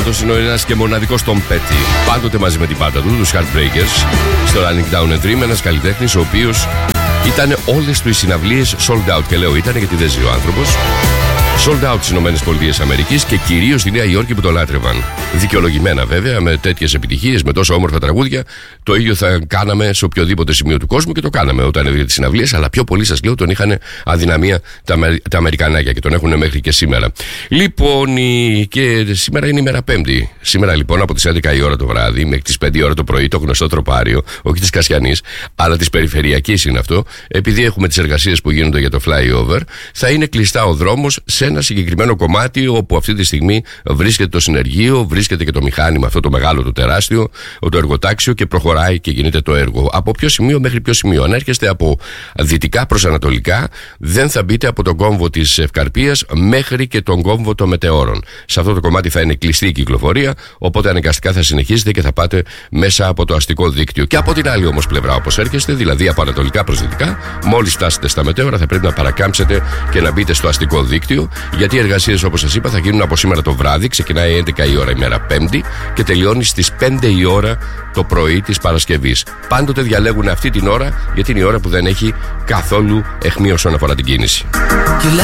αυτός είναι ο ένας και μοναδικός Tom Petty. Πάντοτε μαζί με την πάντα του, τους Heartbreakers, στο Running Down a Dream, ένας καλλιτέχνης ο οποίος ήταν όλες του οι συναυλίες sold out. Και λέω ήταν γιατί δεν ζει ο άνθρωπος. Sold out στις ΗΠΑ και κυρίως στη Νέα Υόρκη που το λάτρευαν. Δικαιολογημένα βέβαια, με τέτοιες επιτυχίες, με τόσο όμορφα τραγούδια. Το ίδιο θα κάναμε σε οποιοδήποτε σημείο του κόσμου και το κάναμε όταν έβγαινε τις συναυλίες. Αλλά πιο πολύ, σας λέω, τον είχαν αδυναμία τα Αμερικανάκια και τον έχουν μέχρι και σήμερα. Λοιπόν, και σήμερα είναι ημέρα Πέμπτη. Σήμερα λοιπόν από τις 11 η ώρα το βράδυ μέχρι τις 5 η ώρα το πρωί, το γνωστό τροπάριο, όχι της Κασιανής, αλλά της περιφερειακής είναι αυτό, επειδή έχουμε τις εργασίες που γίνονται για το flyover, θα είναι κλειστά ο δρόμος σε ένα συγκεκριμένο κομμάτι όπου αυτή τη στιγμή βρίσκεται το συνεργείο, βρίσκεται και το μηχάνημα, αυτό το μεγάλο, το τεράστιο, το εργοτάξιο και προχωράει και γίνεται το έργο. Από ποιο σημείο μέχρι ποιο σημείο? Αν έρχεστε από δυτικά προς ανατολικά, δεν θα μπείτε από τον κόμβο της Ευκαρπίας μέχρι και τον κόμβο των Μετεώρων. Σε αυτό το κομμάτι θα είναι κλειστή η κυκλοφορία, οπότε αναγκαστικά θα συνεχίσετε και θα πάτε μέσα από το αστικό δίκτυο. Και από την άλλη όμως πλευρά, όπως έρχεστε, δηλαδή από ανατολικά προς δυτικά, μόλις φτάσετε στα Μετέωρα, θα πρέπει να παρακάμψετε και να μπείτε στο αστικό δίκτυο. Γιατί οι εργασίες, όπως σας είπα, θα γίνουν από σήμερα το βράδυ. Ξεκινάει 11 η ώρα ημέρα Πέμπτη και τελειώνει στις 5 η ώρα το πρωί της Παρασκευής. Πάντοτε διαλέγουν αυτή την ώρα γιατί είναι η ώρα που δεν έχει καθόλου αιχμή όσον αφορά την κίνηση.